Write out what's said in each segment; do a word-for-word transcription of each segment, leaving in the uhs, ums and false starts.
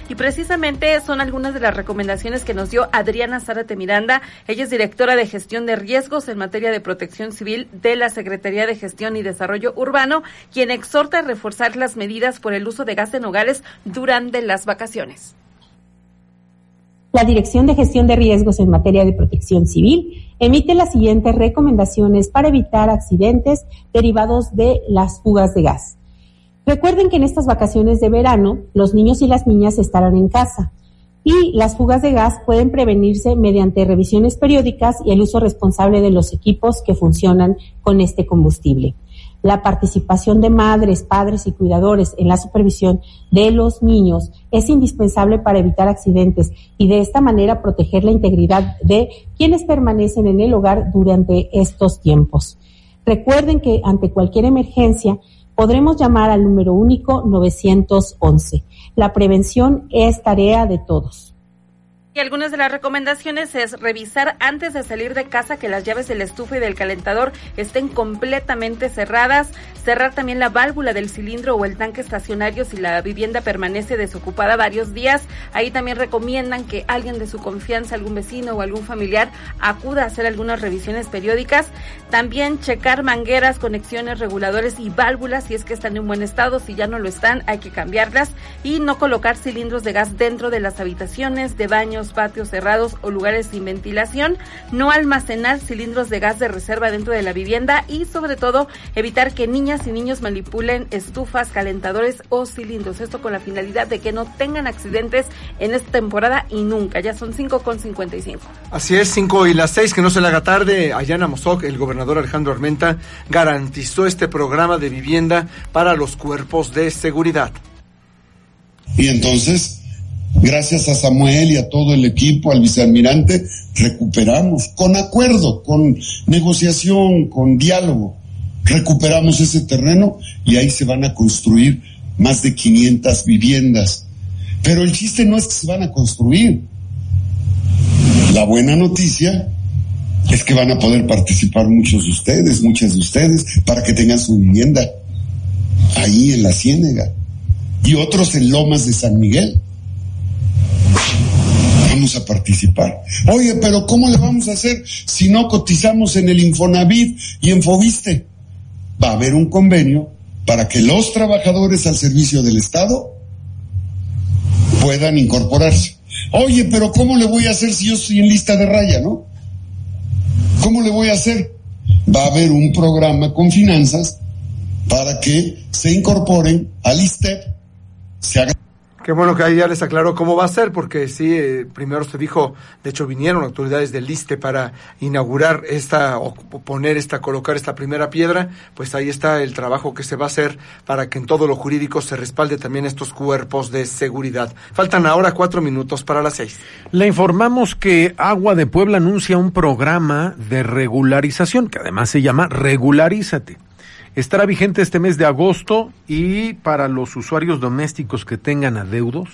Y precisamente son algunas de las recomendaciones que nos dio Adriana Zárate Miranda. Ella es directora de gestión de riesgos en materia de protección civil de la Secretaría de Gestión y Desarrollo Urbano, quien exhorta a reforzar las medidas por el uso de gas en hogares durante las vacaciones. La Dirección de Gestión de Riesgos en materia de protección civil emite las siguientes recomendaciones para evitar accidentes derivados de las fugas de gas. Recuerden que en estas vacaciones de verano, los niños y las niñas estarán en casa y las fugas de gas pueden prevenirse mediante revisiones periódicas y el uso responsable de los equipos que funcionan con este combustible. La participación de madres, padres y cuidadores en la supervisión de los niños es indispensable para evitar accidentes y de esta manera proteger la integridad de quienes permanecen en el hogar durante estos tiempos. Recuerden que ante cualquier emergencia podremos llamar al número único nueve once. La prevención es tarea de todos. Y algunas de las recomendaciones es revisar antes de salir de casa que las llaves del estufa y del calentador estén completamente cerradas, cerrar también la válvula del cilindro o el tanque estacionario si la vivienda permanece desocupada varios días. Ahí también recomiendan que alguien de su confianza, algún vecino o algún familiar, acuda a hacer algunas revisiones periódicas. También checar mangueras, conexiones, reguladores y válvulas si es que están en buen estado. Si ya no lo están, hay que cambiarlas. Y no colocar cilindros de gas dentro de las habitaciones, de baños, patios cerrados o lugares sin ventilación, no almacenar cilindros de gas de reserva dentro de la vivienda y sobre todo evitar que niñas y niños manipulen estufas, calentadores o cilindros. Esto con la finalidad de que no tengan accidentes en esta temporada y nunca. Ya son cinco con cincuenta y cinco. Así es, cinco y las seis, que no se le haga tarde. Allá en Amozoc, el gobernador Alejandro Armenta garantizó este programa de vivienda para los cuerpos de seguridad. Y entonces, gracias a Samuel y a todo el equipo, al vicealmirante, recuperamos, con acuerdo, con negociación, con diálogo, recuperamos ese terreno y ahí se van a construir más de quinientas viviendas. Pero el chiste no es que se van a construir. La buena noticia es que van a poder participar muchos de ustedes, muchas de ustedes, para que tengan su vivienda ahí en la Ciénega y otros en Lomas de San Miguel. Vamos a participar. Oye, pero ¿cómo le vamos a hacer si no cotizamos en el Infonavit y en Foviste? Va a haber un convenio para que los trabajadores al servicio del Estado puedan incorporarse. Oye, pero ¿cómo le voy a hacer si yo estoy en lista de raya, no? ¿Cómo le voy a hacer? Va a haber un programa con finanzas para que se incorporen al I S T E P, se hagan. Qué bueno que ahí ya les aclaró cómo va a ser, porque sí, eh, primero se dijo, de hecho vinieron autoridades del ISSSTE para inaugurar esta, o poner esta, colocar esta primera piedra, pues ahí está el trabajo que se va a hacer para que en todo lo jurídico se respalde también estos cuerpos de seguridad. Faltan ahora cuatro minutos para las seis. Le informamos que Agua de Puebla anuncia un programa de regularización, que además se llama Regularízate. Estará vigente este mes de agosto y para los usuarios domésticos que tengan adeudos,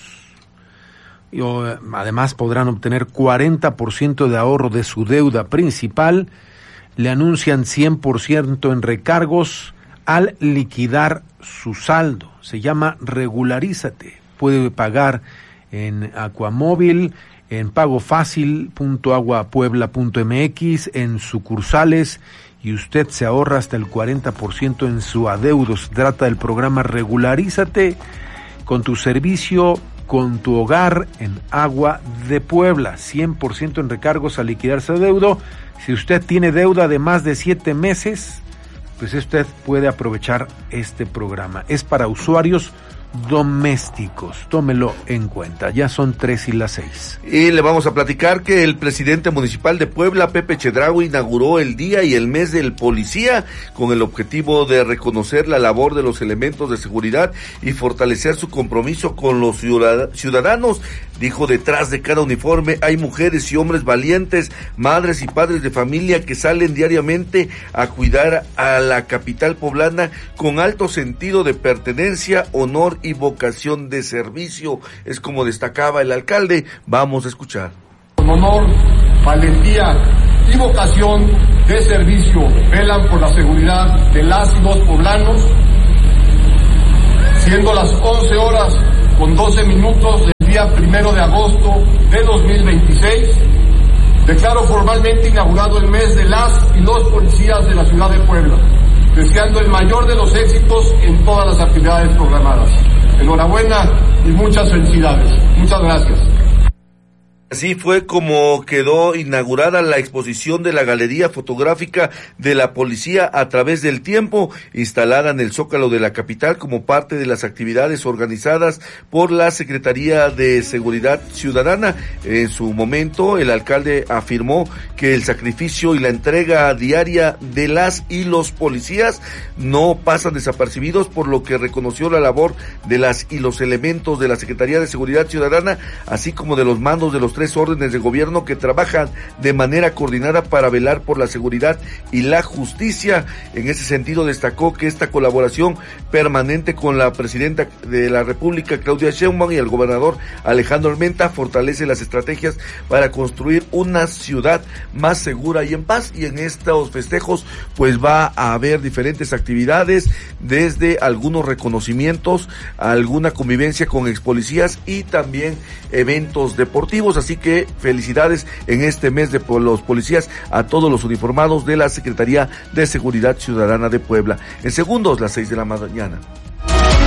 y, o, además podrán obtener cuarenta por ciento de ahorro de su deuda principal. Le anuncian cien por ciento en recargos al liquidar su saldo. Se llama Regularízate. Puede pagar en Aquamóvil, en pagofácil punto agua puebla punto m x, en sucursales, y usted se ahorra hasta el cuarenta por ciento en su adeudo. Se trata del programa Regularízate, con tu servicio, con tu hogar en Agua de Puebla. cien por ciento en recargos al liquidar su adeudo. Si usted tiene deuda de más de siete meses, pues usted puede aprovechar este programa. Es para usuarios domésticos, tómelo en cuenta. Ya son tres y las seis. Y le vamos a platicar que el presidente municipal de Puebla, Pepe Chedraui, inauguró el día y el mes del policía con el objetivo de reconocer la labor de los elementos de seguridad y fortalecer su compromiso con los ciudadanos. Dijo, detrás de cada uniforme hay mujeres y hombres valientes, madres y padres de familia que salen diariamente a cuidar a la capital poblana con alto sentido de pertenencia, honor y vocación de servicio. Es como destacaba el alcalde. Vamos a escuchar. Con honor, valentía y vocación de servicio velan por la seguridad de las y los poblanos, siendo las once horas con doce minutos del día primero de agosto de dos mil veintiséis, declaro formalmente inaugurado el mes de las y los policías de la ciudad de Puebla, deseando el mayor de los éxitos en todas las actividades programadas. Enhorabuena y muchas felicidades. Muchas gracias. Así fue como quedó inaugurada la exposición de la Galería Fotográfica de la Policía a través del tiempo, instalada en el Zócalo de la capital como parte de las actividades organizadas por la Secretaría de Seguridad Ciudadana. En su momento, el alcalde afirmó que el sacrificio y la entrega diaria de las y los policías no pasan desapercibidos, por lo que reconoció la labor de las y los elementos de la Secretaría de Seguridad Ciudadana, así como de los mandos de los tres órdenes de gobierno que trabajan de manera coordinada para velar por la seguridad y la justicia. En ese sentido, destacó que esta colaboración permanente con la presidenta de la República, Claudia Sheinbaum, y el gobernador Alejandro Armenta fortalece las estrategias para construir una ciudad más segura y en paz. Y en estos festejos pues va a haber diferentes actividades, desde algunos reconocimientos, alguna convivencia con expolicías y también eventos deportivos. Así que felicidades en este mes de los policías a todos los uniformados de la Secretaría de Seguridad Ciudadana de Puebla. En segundos, las seis de la mañana.